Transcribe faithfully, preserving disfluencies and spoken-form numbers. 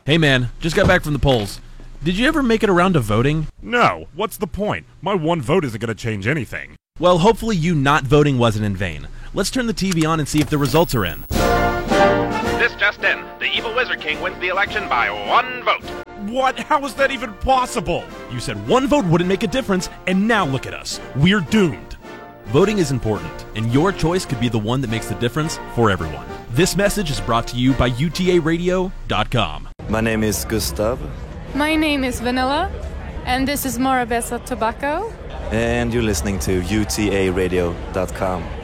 Hey man, just got back from the polls. Did you ever make it around to voting? No, what's the point? My one vote isn't going to change anything. Well, hopefully you not voting wasn't in vain. Let's turn the T V on and see if the results are in. This just in. The evil Wizard King wins the election by one vote. What? How is that even possible? You said one vote wouldn't make a difference, and now look at us. We're doomed. Voting is important, and your choice could be the one that makes the difference for everyone. This message is brought to you by U T A radio dot com. My name is Gustav. My name is Vanilla, and this is Morabeza Tobacco. And you're listening to U T A radio dot com.